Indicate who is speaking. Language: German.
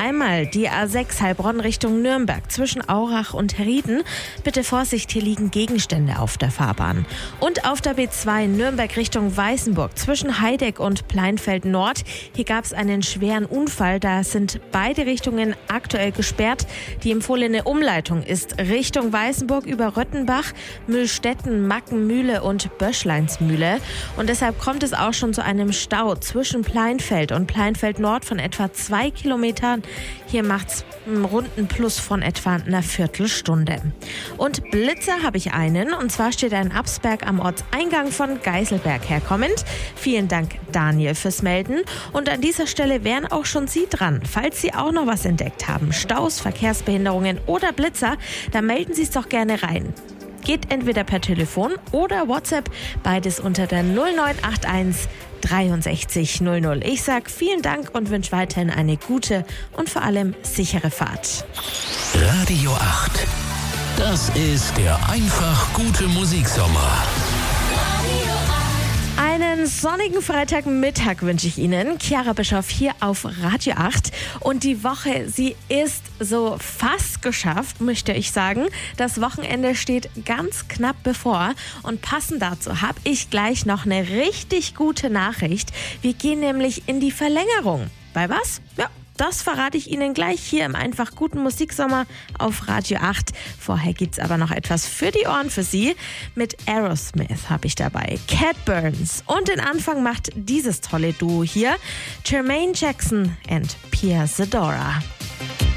Speaker 1: Einmal die A6 Heilbronn Richtung Nürnberg zwischen Aurach und Herrieden. Bitte Vorsicht, hier liegen Gegenstände auf der Fahrbahn. Und auf der B2 Nürnberg Richtung Weißenburg zwischen Heideck und Pleinfeld Nord. Hier gab es einen schweren Unfall. Da sind beide Richtungen aktuell gesperrt. Die empfohlene Umleitung ist Richtung Weißenburg über Röttenbach, Mühlstetten, Mackenmühle und Böschleinsmühle. Und deshalb kommt es auch schon zu einem Stau zwischen Pleinfeld und Pleinfeld Nord von etwa 2 Kilometern. Hier macht es einen runden Plus von etwa einer Viertelstunde. Und Blitzer habe ich einen. Und zwar steht ein Absberg am Ortseingang von Geiselberg herkommend. Vielen Dank, Daniel, fürs Melden. Und an dieser Stelle wären auch schon Sie dran. Falls Sie auch noch was entdeckt haben, Staus, Verkehrsbehinderungen oder Blitzer, dann melden Sie es doch gerne rein. Geht entweder per Telefon oder WhatsApp, beides unter der 0981 63 00. Ich sage vielen Dank und wünsche weiterhin eine gute und vor allem sichere Fahrt.
Speaker 2: Radio 8. Das ist der einfach gute Musiksommer.
Speaker 1: Einen sonnigen Freitagmittag wünsche ich Ihnen. Chiara Bischoff hier auf Radio 8. Und die Woche, sie ist so fast geschafft, möchte ich sagen. Das Wochenende steht ganz knapp bevor. Und passend dazu habe ich gleich noch eine richtig gute Nachricht. Wir gehen nämlich in die Verlängerung. Bei was? Ja. Das verrate ich Ihnen gleich hier im einfach guten Musiksommer auf Radio 8. Vorher gibt's aber noch etwas für die Ohren für Sie. Mit Aerosmith habe ich dabei, Cat Burns. Und den Anfang macht dieses tolle Duo hier, Jermaine Jackson und Pia Zadora.